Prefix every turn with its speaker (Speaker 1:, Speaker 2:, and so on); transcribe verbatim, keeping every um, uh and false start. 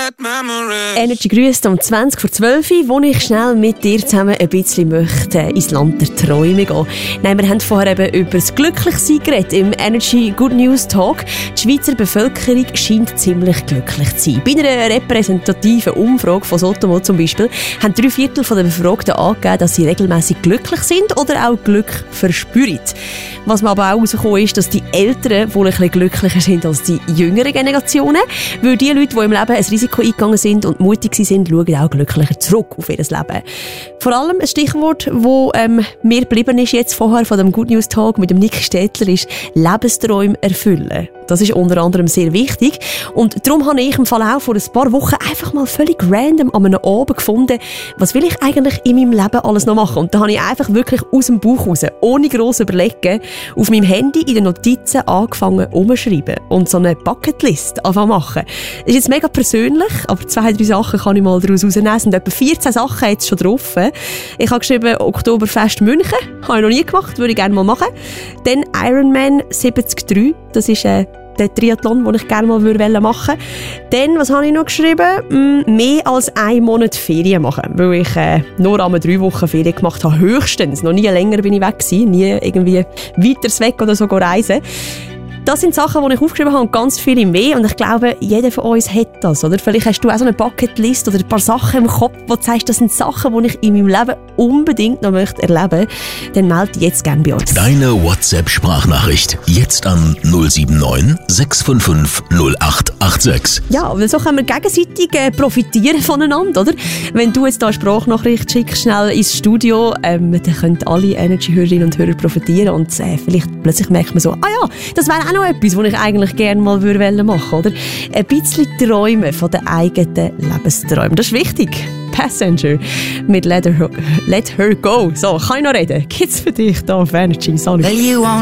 Speaker 1: Energy grüßt um zwanzig vor zwölf, wo ich schnell mit dir zusammen ein bisschen möchte ins Land der Träume gehen. Nein, wir haben vorher eben über das Glücklichsein geredet im Energy Good News Talk. Die Schweizer Bevölkerung scheint ziemlich glücklich zu sein. Bei einer repräsentativen Umfrage von Sotomo zum Beispiel haben drei Viertel der Befragten angegeben, dass sie regelmäßig glücklich sind oder auch Glück verspüren. Was man aber auch herausgekommen ist, dass die Älteren wohl ein bisschen glücklicher sind als die jüngeren Generationen, weil die Leute, die im Leben ein Risiko eingegangen sind und mutig sind, schauen auch glücklicher zurück auf ihr Leben. Vor allem ein Stichwort, das ähm, mir geblieben ist jetzt vorher von dem Good News Talk mit dem Nick Städtler, ist Lebensträume erfüllen. Das ist unter anderem sehr wichtig. Und darum habe ich im Fall auch vor ein paar Wochen einfach mal völlig random an einem Abend gefunden, was will ich eigentlich in meinem Leben alles noch machen. Und da habe ich einfach wirklich aus dem Bauch raus, ohne gross überlegen, auf meinem Handy in den Notizen angefangen umzuschreiben und so eine Bucketlist anfangen machen. Das ist jetzt mega persönlich, aber zwei, drei Sachen kann ich mal daraus rausnehmen. Es sind etwa vierzehn Sachen jetzt schon drauf. Ich habe geschrieben, Oktoberfest München, habe ich noch nie gemacht, würde ich gerne mal machen. Dann Ironman siebzig Komma drei, das ist äh, der Triathlon, den ich gerne mal machen würde. Dann, was habe ich noch geschrieben? Mehr als einen Monat Ferien machen, weil ich äh, nur einmal drei Wochen Ferien gemacht habe, höchstens. Noch nie länger bin ich weg gewesen, nie irgendwie weiter weg oder so reisen. Das sind Sachen, die ich aufgeschrieben habe und ganz viele mehr. Und ich glaube, jeder von uns hat das, oder? Vielleicht hast du auch so eine Bucketlist oder ein paar Sachen im Kopf, wo du sagst, das sind Sachen, die ich in meinem Leben unbedingt noch möchte erleben möchte. Dann melde dich jetzt gerne bei uns.
Speaker 2: Deine WhatsApp-Sprachnachricht. Jetzt an null sieben neun sechs fünf fünf null acht acht sechs.
Speaker 1: Ja, weil so können wir gegenseitig äh, profitieren voneinander, oder? Wenn du jetzt da eine Sprachnachricht schickst, schnell ins Studio, ähm, dann können alle Energy-Hörerinnen und Hörer profitieren und äh, vielleicht plötzlich merkt man so, ah ja, das wäre auch noch etwas, was ich eigentlich gerne mal machen würde, oder? Ein bisschen träumen von den eigenen Lebensträumen. Das ist wichtig. Passenger mit Let Her, Let Her Go. So, kann ich noch reden? Gibt's für dich da auf Energy? Sorry.